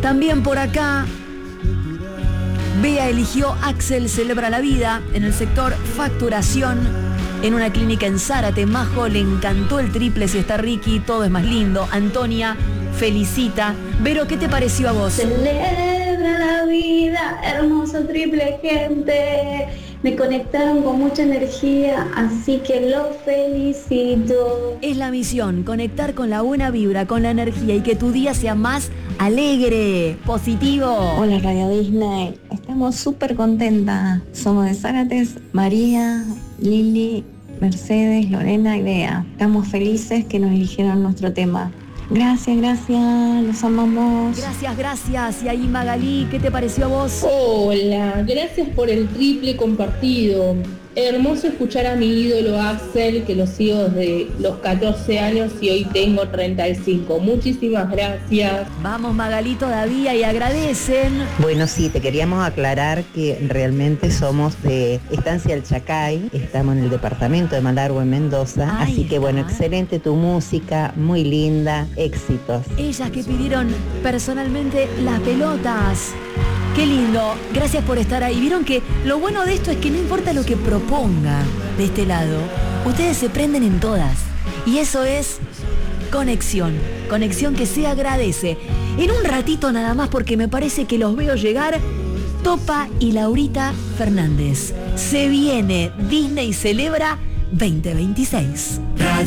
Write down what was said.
También por acá, Bea eligió Axel Celebra la Vida en el sector facturación en una clínica en Zárate. Majo, le encantó el triple si está Ricky, todo es más lindo. Antonia felicita. Vero, ¿qué te pareció a vos? Celebra la vida, hermoso triple, gente. Me conectaron con mucha energía, así que los felicito. Es la misión, conectar con la buena vibra, con la energía y que tu día sea más alegre, positivo. Hola Radio Disney, estamos súper contentas. Somos de Zárate, María, Lili, Mercedes, Lorena y Bea. Estamos felices que nos eligieron nuestro tema. Gracias, los amamos. Gracias. Y ahí Magalí, ¿qué te pareció a vos? Hola, gracias por el triple compartido. Hermoso escuchar a mi ídolo Axel, que lo sigo desde los 14 años y hoy tengo 35. Muchísimas gracias. Vamos Magalí todavía y agradecen. Bueno, sí, te queríamos aclarar que realmente somos de Estancia El Chacay, estamos en el departamento de Malargüe, en Mendoza, así que bueno, excelente tu música, muy linda, éxitos. Ellas que pidieron personalmente las pelotas. Qué lindo, gracias por estar ahí. Vieron que lo bueno de esto es que no importa lo que proponga de este lado, ustedes se prenden en todas. Y eso es conexión que se agradece. En un ratito nada más, porque me parece que los veo llegar, Topa y Laurita Fernández. Se viene Disney Celebra 2026.